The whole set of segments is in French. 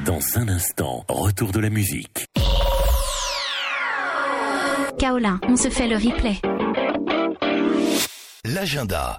Dans un instant, retour de la musique. Kaolin, on se fait le replay. L'agenda.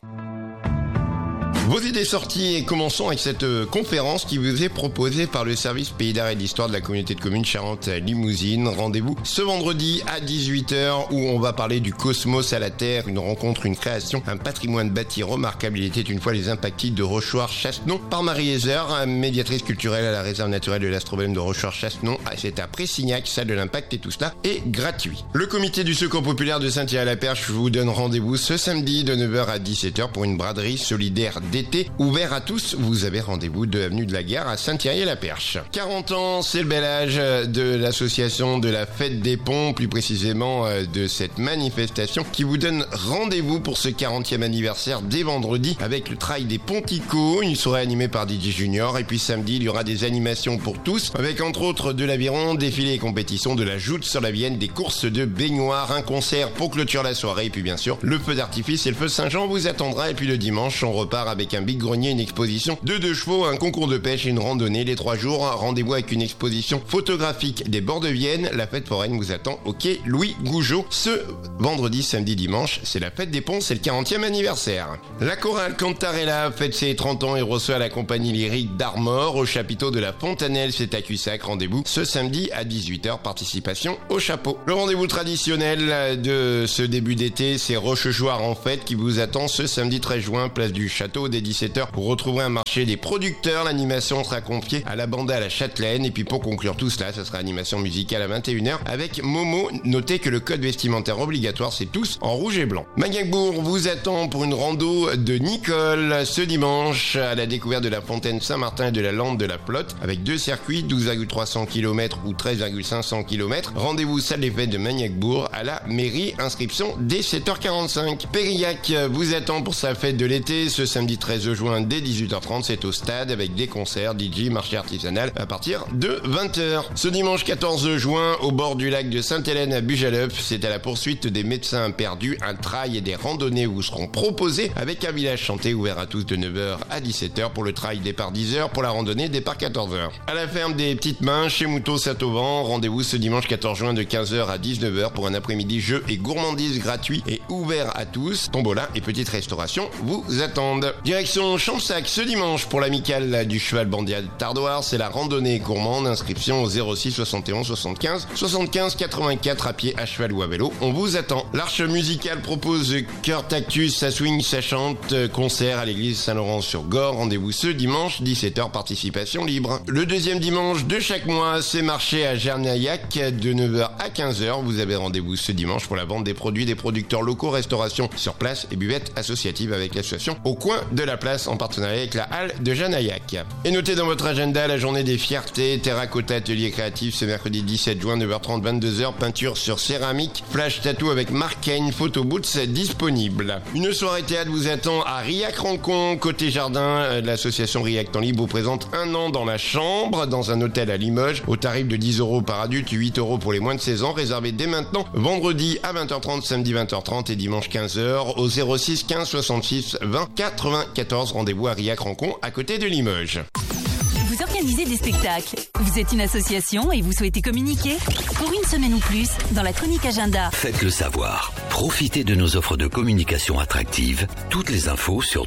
Vos idées sorties, et commençons avec cette conférence qui vous est proposée par le service Pays d'Art et d'Histoire de la communauté de communes Charente-Limousine. Rendez-vous ce vendredi à 18h où on va parler du cosmos à la Terre, une rencontre, une création, un patrimoine bâti remarquable. Il était une fois les Impactides de Rochechouart-Chassenon par Marie Hezer, médiatrice culturelle à la réserve naturelle de l'Astrobème de Rochechouart-Chassenon. C'est à Pressignac, salle de l'Impact, et tout cela est gratuit. Le comité du Secours populaire de Saint-Thierry-la-Perche vous donne rendez-vous ce samedi de 9h à 17h pour une braderie solidaire d'été ouvert à tous. Vous avez rendez-vous de l'avenue de la Gare à Saint-Thierry-la-Perche. 40 ans, c'est le bel âge de l'association de la Fête des Ponts, plus précisément de cette manifestation qui vous donne rendez-vous pour ce 40e anniversaire dès vendredi avec le trail des Ponticos, une soirée animée par DJ Junior, et puis samedi il y aura des animations pour tous avec entre autres de l'aviron, défilés et compétitions, de la joute sur la Vienne, des courses de baignoire, un concert pour clôturer la soirée, et puis bien sûr le feu d'artifice et le feu Saint-Jean vous attendra. Et puis le dimanche on repart avec un big grenier, une exposition de 2 chevaux, un concours de pêche et une randonnée. Les 3 jours, rendez-vous avec une exposition photographique des bords de Vienne. La fête foraine vous attend au quai Louis Gougeot. Ce vendredi, samedi, dimanche, c'est la fête des ponts, c'est le 40e anniversaire. La chorale Cantarella fête ses 30 ans et reçoit la compagnie lyrique d'Armor au chapiteau de la Fontanelle, c'est à Cussac. Rendez-vous ce samedi à 18h, participation au chapeau. Le rendez-vous traditionnel de ce début d'été, c'est Rochechouart en fête qui vous attend ce samedi 13 juin, place du château dès 17h. Pour retrouver un marché des producteurs, l'animation sera confiée à la bande à la Châtelaine. Et puis pour conclure tout cela, ça sera animation musicale à 21h avec Momo. Notez que le code vestimentaire obligatoire, c'est tous en rouge et blanc. Magnac-Bourg vous attend pour une rando de Nicole ce dimanche à la découverte de la fontaine Saint-Martin et de la lande de la Flotte avec 2 circuits, 12,300 km ou 13,500 km. Rendez-vous salle des fêtes de Magnac-Bourg à la mairie. Inscription dès 7h45. Périllac vous attend pour sa fête de l'été ce samedi 13 juin dès 18h30, c'est au stade avec des concerts, DJ, marché artisanal à partir de 20h. Ce dimanche 14 juin, au bord du lac de Sainte-Hélène à Bujaleup, c'est à la poursuite des médecins perdus. Un trail et des randonnées vous seront proposés avec un village chanté ouvert à tous de 9h à 17h. Pour le trail, départ 10h, pour la randonnée, départ 14h. À la ferme des Petites Mains, chez Moutot-Saint-Auvent, rendez-vous ce dimanche 14 juin de 15h à 19h pour un après-midi jeux et gourmandises gratuits et ouvert à tous. Tombola et petite restauration vous attendent. Direction Champsac ce dimanche pour l'amicale du Cheval Bandia Tardoir, c'est la randonnée gourmande. Inscription au 06 71 75 75 84 à pied, à cheval ou à vélo. On vous attend. L'Arche musicale propose Cœur Tactus, ça swing, ça chante, concert à l'église Saint-Laurent-sur-Gorre. Rendez-vous ce dimanche 17h, participation libre. Le deuxième dimanche de chaque mois, c'est marché à Gernaillac de 9h à 15h. Vous avez rendez-vous ce dimanche pour la vente des produits des producteurs locaux, restauration sur place et buvette associative avec l'association Au Coin de la Place en partenariat avec la halle de Janaillac. Et notez dans votre agenda la journée des fiertés, Terracotta Atelier Créatif ce mercredi 17 juin 9h30 22h, peinture sur céramique, flash tattoo avec Mark Kane, photo booths disponible. Une soirée théâtre vous attend à Riac-Rancon, côté jardin. L'association Riac Temps Libre vous présente Un an dans la chambre dans un hôtel à Limoges au tarif de 10 € par adulte, 8 € pour les moins de 16 ans. Réservé dès maintenant, vendredi à 20h30, samedi 20h30 et dimanche 15h au 06 15 66 20 94. Rendez-vous à Riac-Rancon à côté de Limoges. Vous organisez des spectacles, vous êtes une association et vous souhaitez communiquer? Pour une semaine ou plus, dans la chronique agenda. Faites-le savoir. Profitez de nos offres de communication attractives. Toutes les infos sur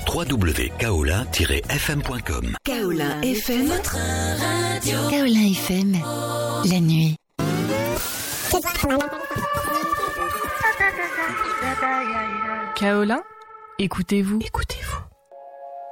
www.kaolin-fm.com. Kaolin FM, Votre radio. Kaolin FM, la nuit. Kaolin, écoutez-vous. Écoutez-vous.